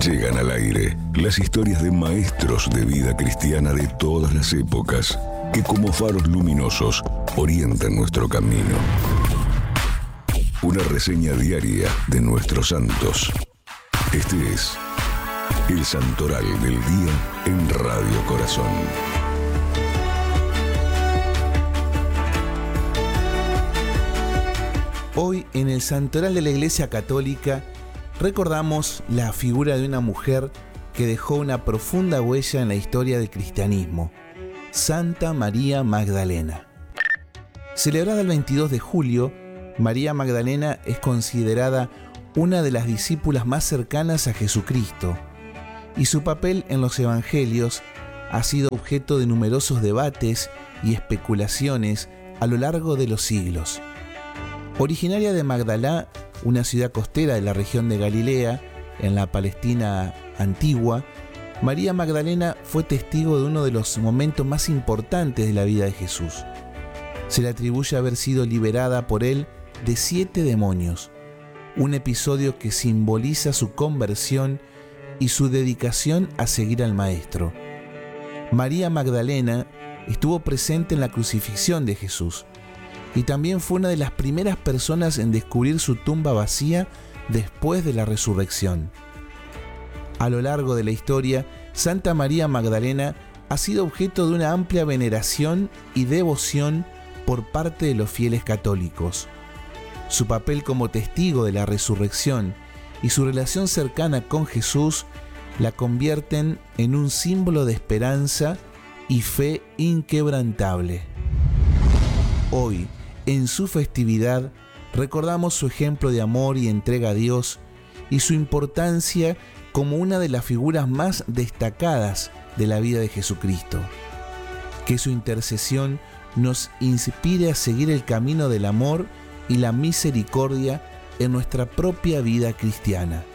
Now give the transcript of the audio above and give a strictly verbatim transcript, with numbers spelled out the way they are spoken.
Llegan al aire las historias de maestros de vida cristiana de todas las épocas que como faros luminosos orientan nuestro camino. Una reseña diaria de nuestros santos. Este es el Santoral del Día en Radio Corazón. Hoy en el Santoral de la Iglesia Católica recordamos la figura de una mujer que dejó una profunda huella en la historia del cristianismo, Santa María Magdalena. Celebrada el veintidós de julio, María Magdalena es considerada una de las discípulas más cercanas a Jesucristo, y su papel en los evangelios ha sido objeto de numerosos debates y especulaciones a lo largo de los siglos. Originaria de Magdalá, una ciudad costera de la región de Galilea, en la Palestina antigua, María Magdalena fue testigo de uno de los momentos más importantes de la vida de Jesús. Se le atribuye haber sido liberada por él de siete demonios, un episodio que simboliza su conversión y su dedicación a seguir al Maestro. María Magdalena estuvo presente en la crucifixión de Jesús y también fue una de las primeras personas en descubrir su tumba vacía después de la resurrección. A lo largo de la historia, Santa María Magdalena ha sido objeto de una amplia veneración y devoción por parte de los fieles católicos. Su papel como testigo de la resurrección y su relación cercana con Jesús la convierten en un símbolo de esperanza y fe inquebrantable. Hoy, en su festividad, recordamos su ejemplo de amor y entrega a Dios y su importancia como una de las figuras más destacadas de la vida de Jesucristo. Que su intercesión nos inspire a seguir el camino del amor y la misericordia en nuestra propia vida cristiana.